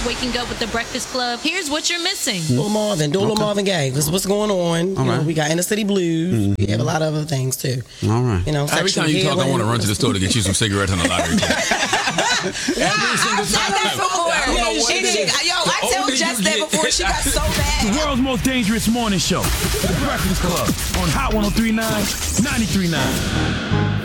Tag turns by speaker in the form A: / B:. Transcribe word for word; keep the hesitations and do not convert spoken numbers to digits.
A: waking up with the Breakfast Club, here's what you're missing.
B: Little Marvin, do a little
C: Okay.
B: Marvin Gaye. Because what's going on? You
C: All
B: know,
C: right.
B: we got Inner City Blues.
C: Mm-hmm.
B: We have a lot of other things too.
C: All right.
B: You know,
D: Every
B: sexual
D: time you talk, I
B: healing.
D: want to run to the store to get you some cigarettes and a lottery ticket. Every single time.
E: that before.
D: I don't know what
E: She
D: it
E: did.
D: is.
E: Yo, I
D: The
E: told
D: older
E: Jess
D: you
E: that
D: get-
E: before. She got so bad.
F: The world's most dangerous morning show. The Breakfast Club on Hot one oh three point nine, ninety-three point nine.